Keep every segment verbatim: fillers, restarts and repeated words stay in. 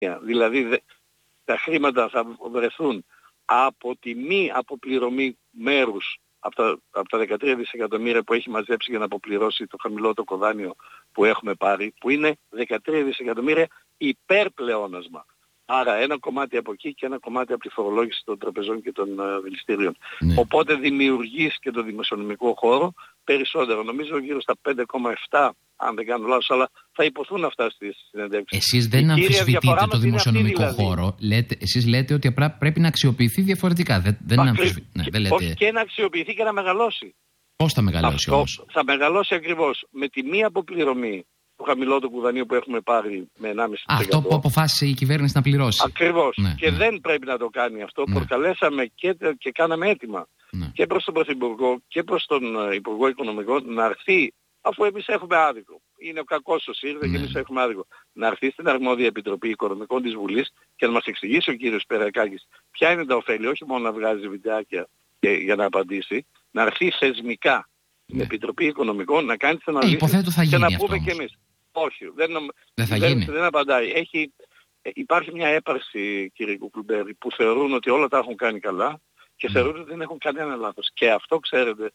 Δηλαδή τα χρήματα θα βρεθούν από τη μη αποπληρωμή μέρους από τα, από τα δεκατρία δισεκατομμύρια που έχει μαζέψει για να αποπληρώσει το χαμηλό το κοδάνιο που έχουμε πάρει, που είναι δεκατρία δισεκατομμύρια υπερπλεόνασμα. Άρα ένα κομμάτι από εκεί και ένα κομμάτι από τη φορολόγηση των τραπεζών και των uh, δηληστήριων. Ναι. Οπότε δημιουργείς και το δημοσιονομικό χώρο περισσότερο. Νομίζω γύρω στα πέντε κόμμα επτά, αν δεν κάνω λάθος, αλλά θα υποθούν αυτά στις συνεντεύξεις. Εσείς δεν αμφισβητείτε το δημοσιονομικό δηλαδή. χώρο. Λέτε, εσείς λέτε ότι απλά πρέπει να αξιοποιηθεί διαφορετικά. Δεν, δεν αμφισβη... ναι, δεν λέτε... Όχι και να αξιοποιηθεί και να μεγαλώσει. Πώς θα μεγαλώσει Αυτό όμως? Θα μεγαλώσει ακριβώς με τη μία αποπληρωμή του χαμηλότερου δανείου που έχουμε πάρει με ενάμιση τοις εκατό. Αυτό που αποφάσισε η κυβέρνηση να πληρώσει. Ακριβώς. Ναι, και ναι. δεν πρέπει να το κάνει αυτό. Ναι. Προκαλέσαμε και, και κάναμε αίτημα ναι. και προς τον Πρωθυπουργό και προς τον Υπουργό Οικονομικών να έρθει, αφού εμείς έχουμε άδικο. Είναι ο κακός ο ΣΥΡΙΖΑ ναι. και εμείς έχουμε άδικο. Να έρθει στην αρμόδια Επιτροπή Οικονομικών της Βουλής και να μας εξηγήσει ο κύριος Περακάκης ποια είναι τα ωφέλη, όχι μόνο να βγάζει βιντεάκια για να απαντήσει, να έρθει θεσμικά στην ναι. Επιτροπή Οικονομικών να κάνει τις αναλύσεις ε, και να πούμε κι εμείς. Όχι, δεν, δεν, θα δεν, γίνει. δεν απαντάει. Έχει, υπάρχει μια έπαρση, κύριε Κουκλουμπέρη, που θεωρούν ότι όλα τα έχουν κάνει καλά και mm. θεωρούν ότι δεν έχουν κανένα λάθος. Και αυτό, ξέρετε,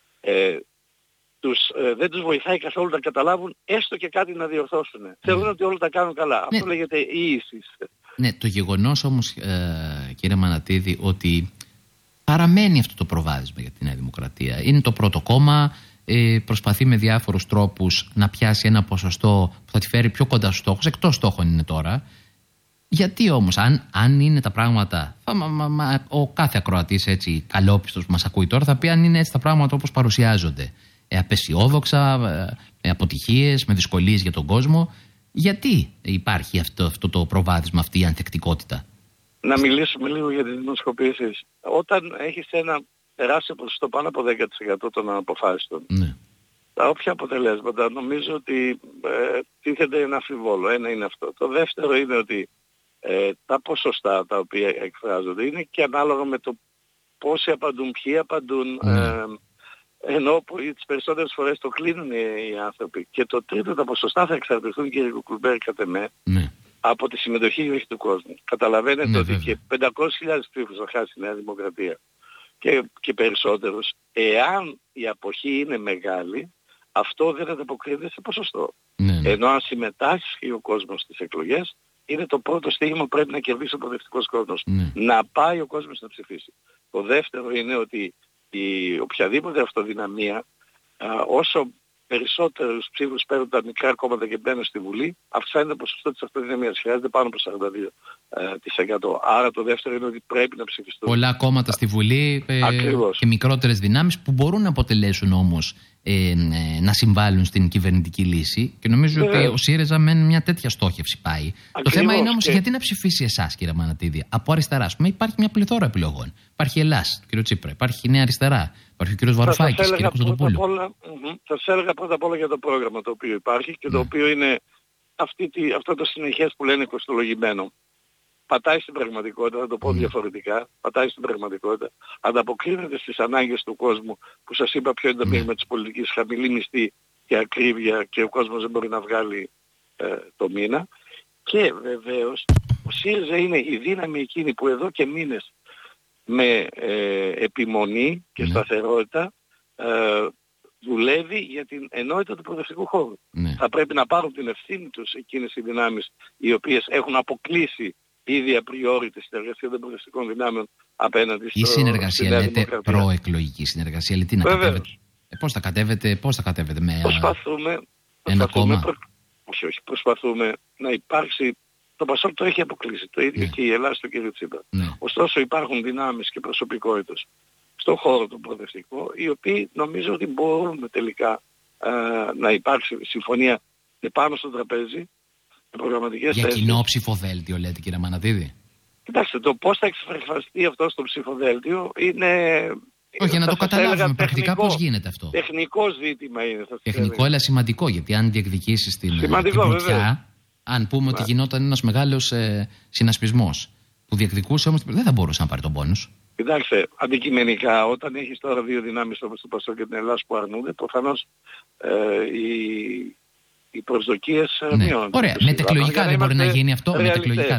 ε, τους, ε, δεν τους βοηθάει καθόλου να καταλάβουν έστω και κάτι να διορθώσουν. Mm. Θεωρούν ότι όλα τα κάνουν καλά. Ναι. Αυτό λέγεται ίηση. Ναι, το γεγονός όμως, ε, κύριε Μανατίδη, ότι παραμένει αυτό το προβάδισμα για τη Νέα Δημοκρατία. Είναι το πρώτο κόμμα. Ε, προσπαθεί με διάφορους τρόπους να πιάσει ένα ποσοστό που θα τη φέρει πιο κοντά στους στόχους, εκτός στόχων είναι τώρα. Γιατί όμως, αν, αν είναι τα πράγματα, μα, μα, μα, ο κάθε ακροατής έτσι καλόπιστος που μας ακούει τώρα θα πει αν είναι έτσι τα πράγματα όπως παρουσιάζονται, ε, απεσιόδοξα, ε, με αποτυχίες, με δυσκολίες για τον κόσμο, γιατί υπάρχει αυτό, αυτό το προβάδισμα, αυτή η ανθεκτικότητα? Να μιλήσουμε λίγο για τις δημοσκοπήσεις. Όταν έχεις ένα τεράστιο ποσοστό πάνω από δέκα τοις εκατό των αποφάσεων. Ναι. Τα όποια αποτελέσματα νομίζω ότι ε, τίθεται ένα αμφιβόλο. Ένα είναι αυτό. Το δεύτερο είναι ότι ε, τα ποσοστά τα οποία εκφράζονται είναι και ανάλογα με το πόσοι απαντούν, ποιοι απαντούν. Ναι. Ε, ενώ τις περισσότερες φορές το κλείνουν οι, οι άνθρωποι. Και το τρίτο, τα ποσοστά θα εξαρτηθούν, κύριε Κουκλουμπέρη, κατ' εμέ, ναι. από τη συμμετοχή όχι του κόσμου. Καταλαβαίνετε ναι, ότι βέβαια. Και πεντακόσιες χιλιάδες ψήφους θα χάσει η Νέα Δημοκρατία. Και, και περισσότερους, εάν η αποχή είναι μεγάλη, αυτό δεν ανταποκρίνεται σε ποσοστό. Ναι, ναι. Ενώ αν συμμετάσχει ο κόσμος στις εκλογές, είναι το πρώτο στίγμα που πρέπει να κερδίσει ο προοδευτικός κόσμος. Ναι. Να πάει ο κόσμος να ψηφίσει. Το δεύτερο είναι ότι η οποιαδήποτε αυτοδυναμία, α, όσο περισσότερους ψήφους παίρνουν τα μικρά κόμματα και μπαίνουν στη Βουλή, αυξάνει το ποσοστό της αυτοδυναμίας. Χρειάζεται πάνω από σαράντα δύο τοις εκατό. Άρα το δεύτερο είναι ότι πρέπει να ψηφιστούν. Πολλά κόμματα στη Βουλή ε, και μικρότερες δυνάμεις που μπορούν να αποτελέσουν όμως ε, ε, να συμβάλλουν στην κυβερνητική λύση. Και νομίζω ότι ο ΣΥΡΙΖΑ με μια τέτοια στόχευση πάει. Ακριβώς. Το θέμα είναι όμως και... γιατί να ψηφίσει εσάς, κύριε Μανατίδη? Από αριστερά, ας πούμε, υπάρχει μια πληθώρα επιλογών. Υπάρχει η Ελλάς, κύριο Τσίπρα, υπάρχει η Νέα Αριστερά, υπάρχει ο κύριος Βαρουφάκης, κύριε Κωνσταντοπούλου. Θα σας έλεγα πρώτα απ' όλα για το πρόγραμμα το οποίο υπάρχει και το ναι. οποίο είναι αυτή τη, αυτό το συνεχές που λένε κοστολογημένο. Πατάει στην πραγματικότητα, θα το πω mm. διαφορετικά, πατάει στην πραγματικότητα, ανταποκρίνεται στις ανάγκες του κόσμου που σας είπα ποιο είναι το μείγμα mm. της πολιτικής, χαμηλή μισθή και ακρίβεια και ο κόσμος δεν μπορεί να βγάλει ε, το μήνα. Και βεβαίως ο ΣΥΡΙΖΑ είναι η δύναμη εκείνη που εδώ και μήνες με ε, επιμονή και mm. σταθερότητα ε, δουλεύει για την ενότητα του προοδευτικού χώρου. Mm. Θα πρέπει να πάρουν την ευθύνη τους εκείνες οι δυνάμεις οι οποίες έχουν αποκλείσει ήδη απριόρι τη συνεργασία των προοδευτικών δυνάμεων απέναντι στο... Η συνεργασία λέτε προεκλογική συνεργασία, λέει τι να κατέβετε. Ε, πώς θα κατέβετε, πώς θα κατέβετε με προσπαθούμε, ένα κόμμα. Προ... Όχι, όχι, προσπαθούμε να υπάρξει... Το Πασόκ το έχει αποκλείσει, το ίδιο yeah. και η Ελλάδα στο κύριο Τσίπρα. Yeah. Ωστόσο υπάρχουν δυνάμεις και προσωπικότητες στον χώρο του προοδευτικού, οι οποίοι νομίζω ότι μπορούν τελικά α, να υπάρξει συμφωνία πάνω στο τραπέζι. Για θέσεις. Κοινό ψηφοδέλτιο λέτε, κύριε Μανατίδη? Κοιτάξτε, το πώς θα εξεφραστεί αυτό στο ψηφοδέλτιο είναι... Όχι, για να το καταλάβουμε πρακτικά πώς γίνεται αυτό. Τεχνικό ζήτημα είναι. Θα τεχνικό, αλλά σημαντικό, γιατί αν διεκδικήσεις την πρωτιά, αν πούμε yeah. ότι γινόταν ένας μεγάλος ε, συνασπισμός που διεκδικούσε, όμως δεν θα μπορούσε να πάρει τον πόνους. Κοιτάξτε, αντικειμενικά, όταν έχεις τώρα δύο δυνάμεις όπως το Πασόκ και την Ελλάδα που αρνούνται, προφανώς ε, οι, οι προσδοκίες ναι. μειώνονται. Ωραία, μετεκλογικά δεν μπορεί να γίνει αυτό, μετεκλογικά.